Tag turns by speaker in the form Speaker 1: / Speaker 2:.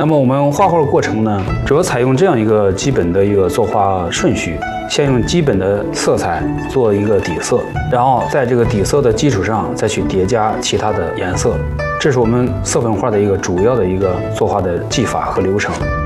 Speaker 1: 那么我们画画的过程呢，主要采用这样一个基本的一个作画顺序，先用基本的色彩做一个底色，然后在这个底色的基础上再去叠加其他的颜色，这是我们色粉画的一个主要的一个作画的技法和流程。